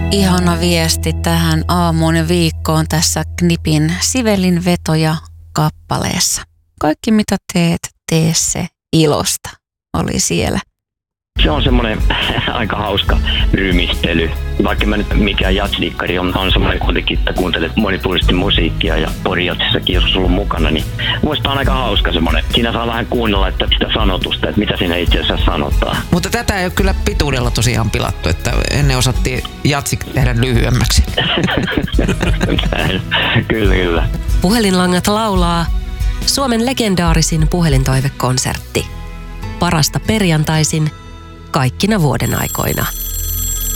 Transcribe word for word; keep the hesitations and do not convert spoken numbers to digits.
Ihana viesti tähän aamuun ja viikkoon tässä Knipin Sivelin vetoja kappaleessa. Kaikki mitä teet, tee se ilosta, oli siellä. Se on semmoinen aika hauska rymistely. Vaikka mä nyt mikään jatsdikkari on, on semmoinen kuitenkin, että kuuntelet monipuolisesti musiikkia ja Pori-jatsissakin jos ollut mukana, niin muista on aika hauska semmoinen. Siinä saa vähän kuunnella että sitä sanotusta, että mitä siinä itse asiassa sanotaan. Mutta tätä ei ole kyllä pituudella tosiaan pilattu, että ennen osattiin jatsik tehdä lyhyemmäksi. Kyllä, kyllä. Puhelinlangat laulaa Suomen legendaarisin puhelintoivekonsertti. Parasta perjantaisin kaikkina vuoden aikoina.